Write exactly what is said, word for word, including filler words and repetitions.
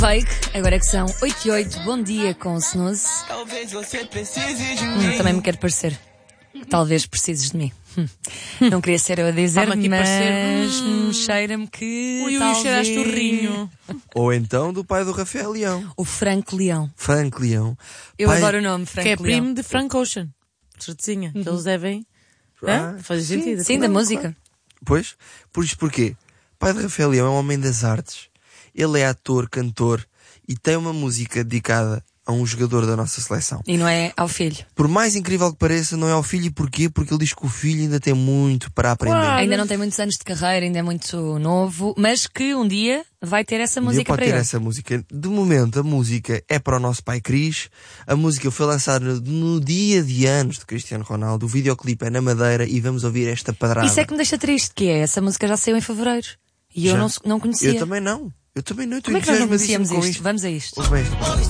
Pike, agora que são oito e oito, bom dia com o Snooze. Talvez você precise de Hum, mim. também me quero parecer. Talvez precises de mim. Hum. Não queria ser eu a dizer, Está-me aqui mas parecer, hum, cheira-me que Ui, ui, talvez... cheiraste o rinho. Ou então do pai do Rafael Leão, O Frank Leão. Frank Leão. Eu pai... adoro o nome, Frank Que é Leão. primo de Frank Ocean. Certezinha. Que eles devem. Ah, Hã? Faz sentido. Sim, da música. Pois, por isto porquê? Pai de Rafael Leão é um homem das artes. Ele é ator, cantor e tem uma música dedicada a um jogador da nossa seleção. E não é ao filho. Por mais incrível que pareça, não é ao filho. E porquê? Porque ele diz que o filho ainda tem muito para aprender. Claro. Ainda não tem muitos anos de carreira, ainda é muito novo, mas que um dia vai ter essa Um dia música pode para ter ele. essa música. De momento, a música é para o nosso pai Cris. A música foi lançada no, no dia de anos de Cristiano Ronaldo. O videoclipe é na Madeira e vamos ouvir esta padrada. Isso é que me deixa triste, que é, essa música já saiu em fevereiro. E eu Já. não, não conhecia. Eu também não. Eu também não. Eu Como é que nós não conhecíamos com isto? Vamos a isto. Ouve bem.